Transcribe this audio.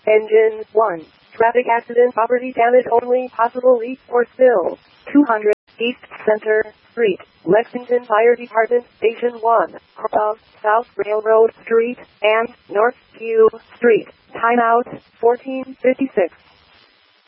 Engine 1. Traffic accident, property damage only, possible leak or spill. 200 East Center Street, Lexington Fire Department, Station 1, of South Railroad Street and North Q Street. Timeout 1456.